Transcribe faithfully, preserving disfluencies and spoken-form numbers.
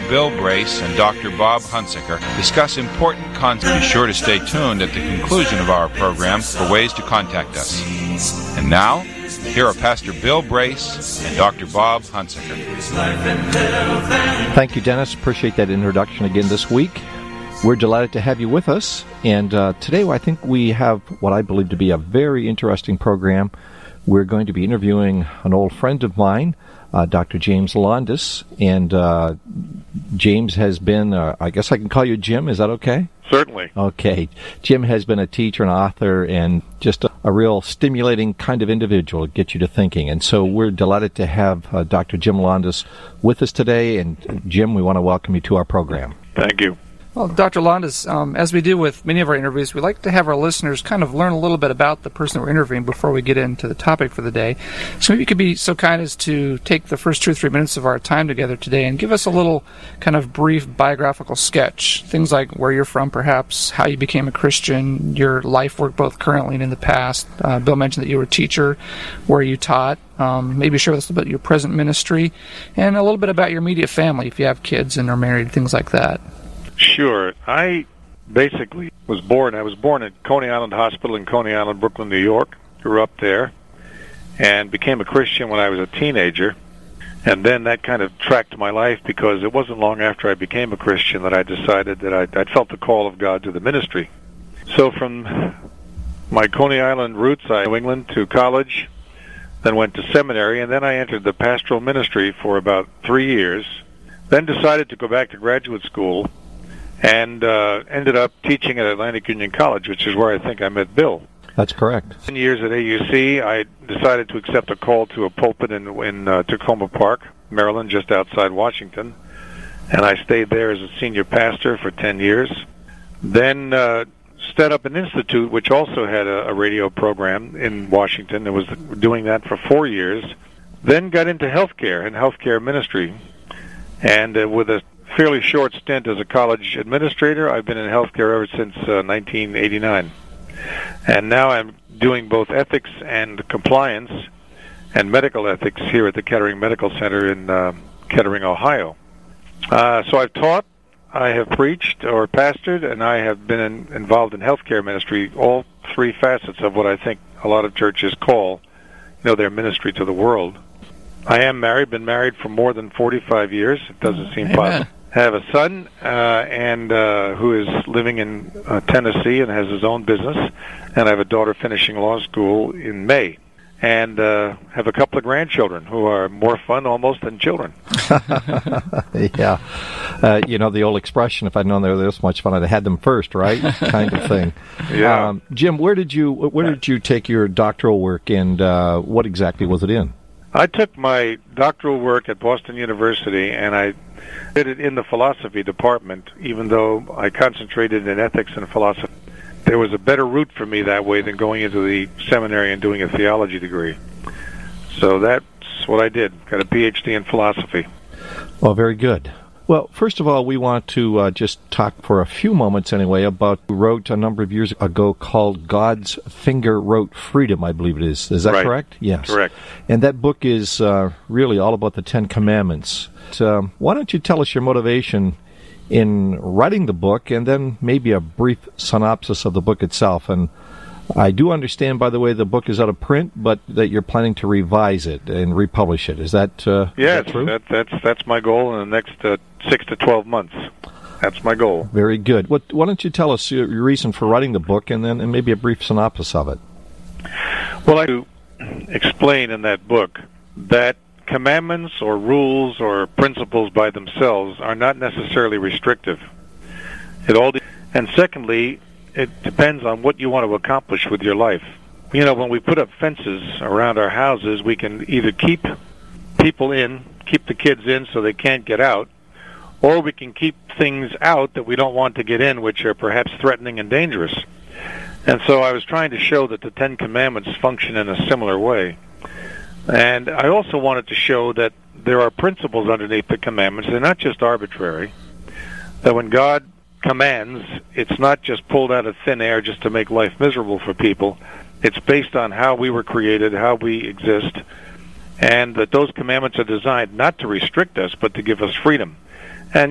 Bill Brace and Doctor Bob Hunsaker discuss important concepts. Be sure to stay tuned at the conclusion of our program for ways to contact us. And now, here are Pastor Bill Brace and Doctor Bob Hunsaker. Thank you, Dennis. Appreciate that introduction again this week. We're delighted to have you with us. And uh, today I think we have what I believe to be a very interesting program. We're going to be interviewing an old friend of mine, uh, Doctor James Londas. And uh, James has been, uh, I guess I can call you Jim. Is that okay? Certainly. Okay. Jim has been a teacher, an author, and just a, a real stimulating kind of individual to get you to thinking. And so we're delighted to have uh, Doctor Jim Londas with us today. And Jim, we want to welcome you to our program. Thank you. Well, Doctor Londas, um, as we do with many of our interviews, we like to have our listeners kind of learn a little bit about the person we're interviewing before we get into the topic for the day. So maybe you could be so kind as to take the first two or three minutes of our time together today and give us a little kind of brief biographical sketch. Things like where you're from, perhaps, how you became a Christian, your life work both currently and in the past. Uh, Bill mentioned that you were a teacher, where you taught. Um, maybe share with us about your present ministry, and a little bit about your immediate family, if you have kids and are married, things like that. Sure. I basically was born, I was born at Coney Island Hospital in Coney Island, Brooklyn, New York. Grew up there and became a Christian when I was a teenager. And then that kind of tracked my life because it wasn't long after I became a Christian that I decided that I, I felt the call of God to the ministry. So from my Coney Island roots, I went to New England to college, then went to seminary, and then I entered the pastoral ministry for about three years. Then decided to go back to graduate school and uh, ended up teaching at Atlantic Union College, which is where I think I met Bill. That's correct. Ten years at A U C, I decided to accept a call to a pulpit in, in uh, Tacoma Park, Maryland, just outside Washington, and I stayed there as a senior pastor for ten years. Then uh, set up an institute, which also had a, a radio program in Washington. I was doing that for four years. Then got into healthcare and healthcare ministry, and uh, with a fairly short stint as a college administrator, I've been in healthcare ever since uh, nineteen eighty-nine. And now I'm doing both ethics and compliance and medical ethics here at the Kettering Medical Center in uh, Kettering, Ohio. Uh, so I've taught, I have preached or pastored, and I have been in, involved in healthcare ministry, all three facets of what I think a lot of churches call, you know, their ministry to the world. I am married, been married for more than forty-five years. It doesn't seem Amen. possible. I have a son uh, and uh, who is living in uh, Tennessee and has his own business, and I have a daughter finishing law school in May, and uh, have a couple of grandchildren who are more fun almost than children. Yeah. Uh, you know, the old expression, if I'd known they were this much fun, I'd have had them first, right? Kind of thing. Yeah. Um, Jim, where did you where did you take your doctoral work, and uh, what exactly was it in? I took my doctoral work at Boston University, and I did it in the philosophy department, even though I concentrated in ethics and philosophy. There was a better route for me that way than going into the seminary and doing a theology degree. So that's what I did. Got a P H D in philosophy. Well, very good. Well, first of all, we want to uh, just talk for a few moments anyway about you wrote a number of years ago called God's Finger Wrote Freedom, I believe it is. Is that right. correct? Yes. Correct. And that book is uh, really all about the Ten Commandments. Um, why don't you tell us your motivation in writing the book, and then maybe a brief synopsis of the book itself. And I do understand, by the way, the book is out of print, but that you're planning to revise it and republish it. Is that, uh, yes, is that true? That, that's that's my goal in the next uh, six to twelve months. That's my goal. Very good. What, why don't you tell us your reason for writing the book, and then and maybe a brief synopsis of it? Well, I do explain in that book that commandments or rules or principles by themselves are not necessarily restrictive. It all, de- and secondly, it depends on what you want to accomplish with your life. You know, when we put up fences around our houses, we can either keep people in, keep the kids in so they can't get out, or we can keep things out that we don't want to get in, which are perhaps threatening and dangerous. And so I was trying to show that the Ten Commandments function in a similar way. And I also wanted to show that there are principles underneath the commandments. They're not just arbitrary. That when God commands, it's not just pulled out of thin air just to make life miserable for people. It's based on how we were created, how we exist, and that those commandments are designed not to restrict us, but to give us freedom.